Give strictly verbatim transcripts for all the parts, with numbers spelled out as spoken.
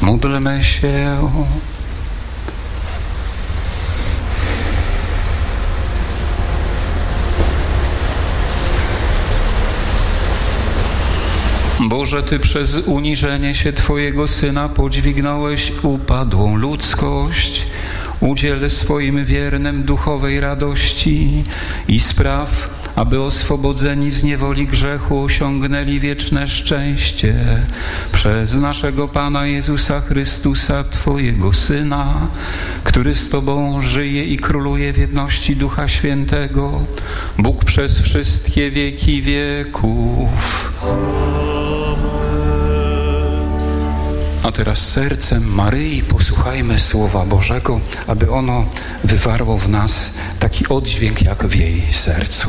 Módlmy się. Boże, Ty przez uniżenie się Twojego Syna podźwignąłeś upadłą ludzkość. Udziel swoim wiernym duchowej radości i spraw, aby oswobodzeni z niewoli grzechu osiągnęli wieczne szczęście przez naszego Pana Jezusa Chrystusa, Twojego Syna, który z Tobą żyje i króluje w jedności Ducha Świętego, Bóg przez wszystkie wieki wieków. A teraz sercem Maryi posłuchajmy Słowa Bożego, aby ono wywarło w nas taki oddźwięk jak w jej sercu.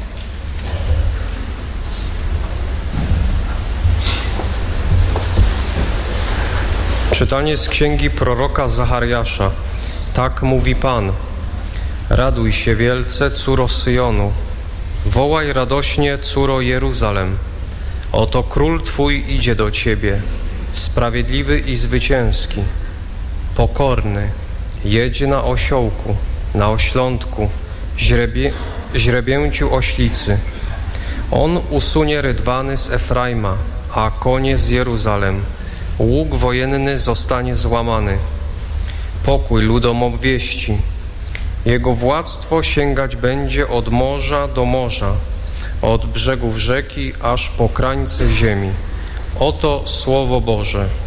Czytanie z księgi proroka Zachariasza. Tak mówi Pan. Raduj się wielce, córo Syjonu. Wołaj radośnie, córo Jeruzalem. Oto król Twój idzie do Ciebie, sprawiedliwy i zwycięski, pokorny, jedzie na osiołku, na oślątku, źrebie, źrebięciu oślicy. On usunie rydwany z Efraima, a konie z Jeruzalem. Łuk wojenny zostanie złamany. Pokój ludom obwieści. Jego władztwo sięgać będzie od morza do morza, od brzegów rzeki aż po krańce ziemi. Oto Słowo Boże.